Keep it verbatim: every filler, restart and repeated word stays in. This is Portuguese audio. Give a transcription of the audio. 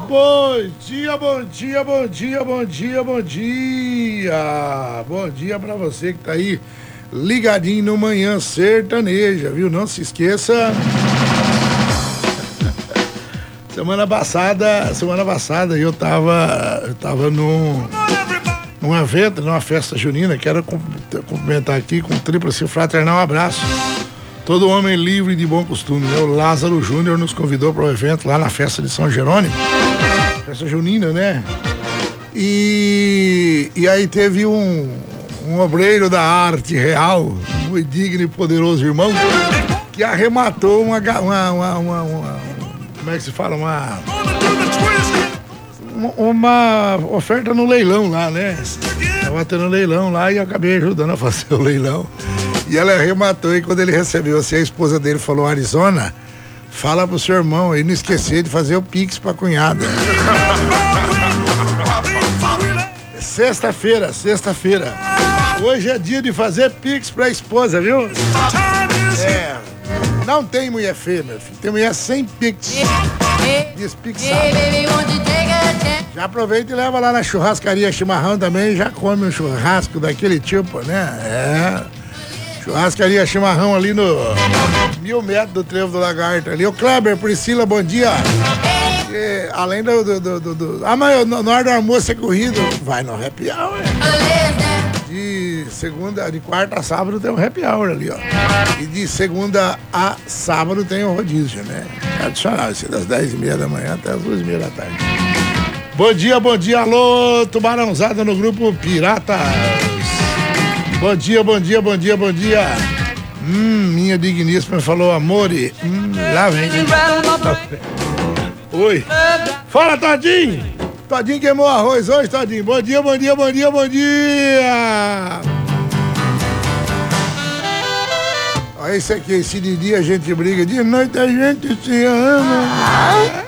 Bom dia, bom dia, bom dia, bom dia, bom dia. Bom dia pra você que tá aí ligadinho no Manhã Sertaneja, viu? Não se esqueça. Semana passada, semana passada eu tava, eu tava num, num evento, numa festa junina. Quero cumprimentar aqui com tríplice fraternal abraço. Todo homem livre de bom costume, né? O Lázaro Júnior nos convidou para o evento lá na festa de São Jerônimo, festa junina, né? E, e aí teve um, um obreiro da arte real, muito digno e poderoso irmão, que arrematou uma, uma, uma, uma, uma como é que se fala? Uma, uma oferta no leilão lá, né? Tava tendo leilão lá e eu acabei ajudando a fazer o leilão. E ela arrematou, e quando ele recebeu assim, a esposa dele falou: Arizona, fala pro seu irmão aí não esquecer de fazer o Pix pra cunhada. Sexta-feira, sexta-feira. Hoje é dia de fazer Pix pra esposa, viu? É. Não tem mulher feia, meu filho. Tem mulher sem Pix. Despixada. Já aproveita e leva lá na churrascaria Chimarrão também e já come um churrasco daquele tipo, né? É. Churrascaria Chimarrão ali no mil metros do Trevo do Lagarto ali. O Kleber, Priscila, bom dia. E, além do, do, do, do, do... Ah, mas na hora do almoço é corrido. Vai no happy hour. De segunda, de quarta a sábado tem um happy hour ali, ó. E de segunda a sábado tem um rodízio, né? Tradicional, esse das dez e meia da manhã até as duas e meia da tarde. Bom dia, bom dia, alô, Tubarãozada no grupo Piratas. Bom dia, bom dia, bom dia, bom dia. Hum, minha digníssima falou amore. Hum, lá vem. Oi. Fala, Todinho. Todinho queimou arroz hoje, Todinho. Bom dia, bom dia, bom dia, bom dia. Olha isso aqui, se de dia a gente briga, de noite a gente se ama.